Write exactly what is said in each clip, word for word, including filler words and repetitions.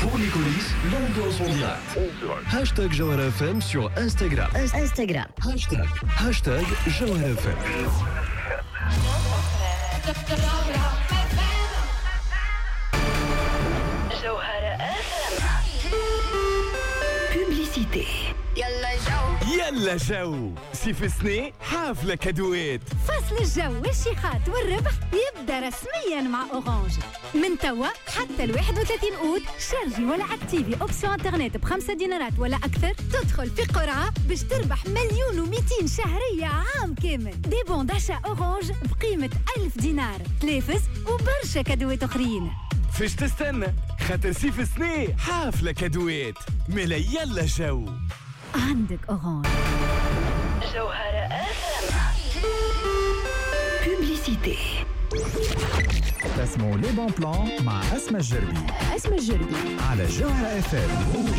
Pour les coulisses, l'ambiance en direct. Hashtag Jawhara F M sur Instagram. Instagram. Hashtag, hashtag Jawhara F M. Publicité. يلا جو سيف سني حافلة كادوات. فصل الجو والشيخات والربح يبدا رسميا مع اورانج من توا حتى الواحد وثلاثين اوت. شارجي ولا اكتيفي اوبسيون انترنت بخمسة دينارات ولا اكثر، تدخل في قرعه باش تربح مليون ومئتين شهريه عام كامل. دي بون داشا اورانج بقيمه ألف دينار، تلافز وبرشا كادوات اخرين. فاش تستنى؟ خاطر سيف سني حافلة كادوات. ملا يلا جو عندك اورانج. Jawhara F M. Publicité. تسمعوا لي بون بلان مع أسماء الجربي. اسم الجربي على جوهرة اف ام.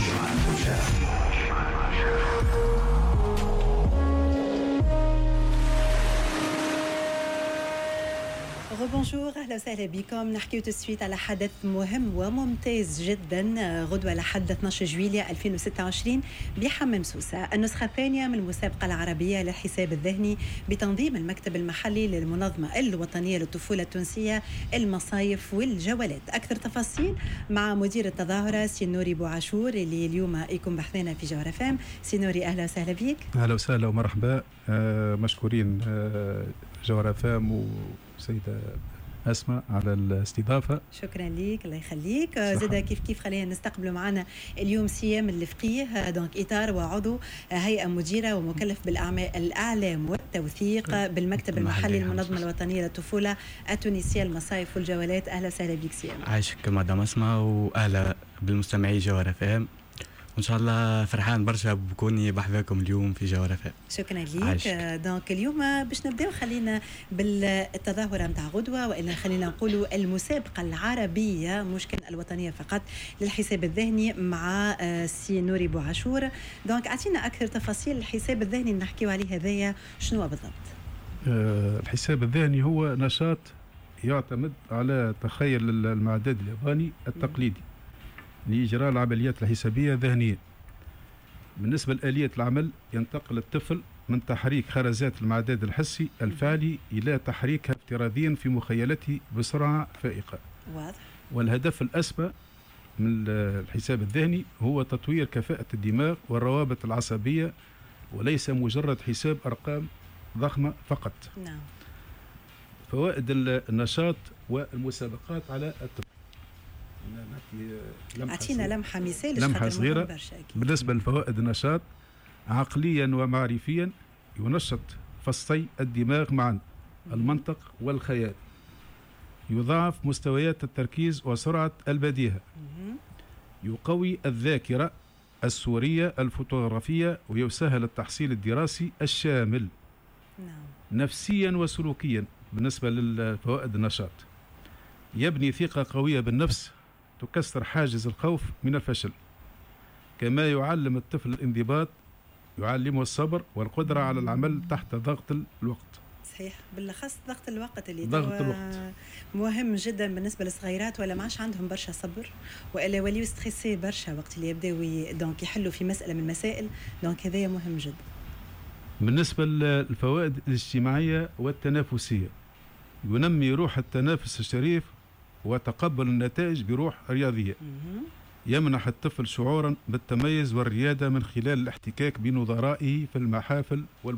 Bonjour, أهلا وسهلا بكم. نحكي تسويت على حدث مهم وممتاز جدا غدوة لحد اثني عشر جويلية ألفين وستة وعشرين بحمام سوسة، النسخة الثانية من المسابقة العربية للحساب الذهني بتنظيم المكتب المحلي للمنظمة الوطنية للطفولة التونسية المصايف والجولات. أكثر تفاصيل مع مدير التظاهرة سينوري بوعاشور اللي اليوم يكون بحثنا في جوهرة فام. سينوري أهلا وسهلا بك. أهلا وسهلا ومرحبا. آه مشكورين آه جوهرة فام وسيدة أسماء على الاستضافة. شكرا لك، الله يخليك. زاد كيف كيف خلينا نستقبلوا معنا اليوم سيام الفقيه، دونك إطار وعضو هيئة مديرة ومكلف بالأعمال الأعلام والتوثيق بالمكتب المحلي للمنظمة الوطنية للطفولة التونسية المصايف والجولات. أهلا وسهلا بك سيام. عايشك مدام أسماء وأهلا بالمستمعي جوهرة فام، وإن شاء الله فرحان برشا بكوني بحذاكم اليوم في جوهرة فام. شكرا لك. دونك اليوم باش نبداو خلينا بالتظاهرة متاع غدوة، وإلا خلينا نقولوا المسابقة العربية مش كان الوطنية فقط للحساب الذهني مع سي نوري بوعاشور. دونك أعطينا أكثر تفاصيل الحساب الذهني اللي نحكيو عليه هذايا شنو بالضبط؟ أه الحساب الذهني هو نشاط يعتمد على تخيل المعداد الياباني التقليدي لإجراء العمليات الحسابية الذهنية. بالنسبة لآلية العمل، ينتقل الطفل من تحريك خرزات المعداد الحسي الفعلي إلى تحريكها افتراضيا في مخيلته بسرعة فائقة. واضح. والهدف الأسمى من الحساب الذهني هو تطوير كفاءة الدماغ والروابط العصبية، وليس مجرد حساب أرقام ضخمة فقط. نعم. فوائد النشاط والمسابقات على الطفل. أعطينا لمحة مثال. لمحة صغيرة بالنسبة لفوائد النشاط. عقليا ومعرفيا ينشط فصي الدماغ معا، المنطق والخيال. يضاعف مستويات التركيز وسرعة البديهة. يقوي الذاكرة الصورية الفوتوغرافية ويسهل التحصيل الدراسي الشامل. نعم. نفسيا وسلوكيا بالنسبة للفوائد النشاط. يبني ثقة قوية بالنفس تكسر حاجز الخوف من الفشل. كما يعلم الطفل الانضباط، يعلمه الصبر والقدرة على العمل تحت ضغط الوقت. صحيح، بالأخص ضغط الوقت اللي ضغط الوقت مهم جدا بالنسبة للصغيرات، ولا ما عادش عندهم برشا صبر، وإلا يوليو ستريسي برشا وقت اللي يبداو دونك يحلوا في مسألة من المسائل. دونك هذايا مهم جدا. بالنسبة للفوائد الاجتماعية والتنافسية، ينمي روح التنافس الشريف وتقبل النتائج بروح رياضية. يمنح الطفل شعورا بالتميز والريادة من خلال الاحتكاك بنظرائه في المحافل والبطولات.